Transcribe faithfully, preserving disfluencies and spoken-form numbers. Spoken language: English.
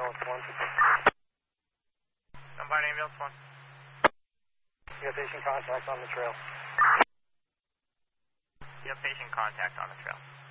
ambulance one. Lombard ambulance one. You have patient contact on the trail. You have patient contact on the trail.